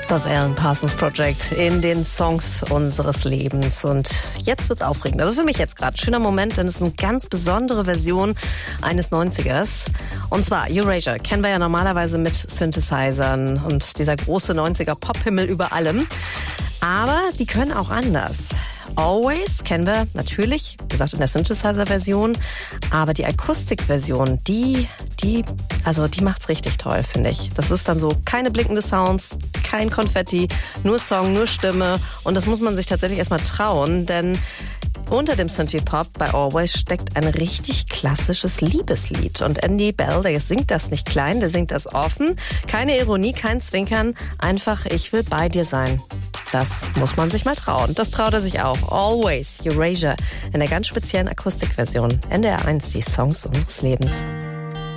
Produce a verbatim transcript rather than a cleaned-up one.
Das Alan Parsons Project in den Songs unseres Lebens. Und jetzt wird's aufregend. Also für mich jetzt gerade. Schöner Moment, denn es ist eine ganz besondere Version eines neunzigers. Und zwar Erasure kennen wir ja normalerweise mit Synthesizern und dieser große neunziger Pop-Himmel über allem. Aber die können auch anders. Always kennen wir natürlich, wie gesagt, in der Synthesizer-Version. Aber die Akustik-Version, die, die, also die macht's richtig toll, finde ich. Das ist dann so keine blinkende Sounds, kein Konfetti, nur Song, nur Stimme. Und das muss man sich tatsächlich erstmal trauen, denn unter dem Synthie-Pop bei Always steckt ein richtig klassisches Liebeslied. Und Andy Bell, der singt das nicht klein, der singt das offen. Keine Ironie, kein Zwinkern, einfach ich will bei dir sein. Das muss man sich mal trauen. Das traut er sich auch. Always, Erasure, in der ganz speziellen Akustikversion. N D R eins, die Songs unseres Lebens.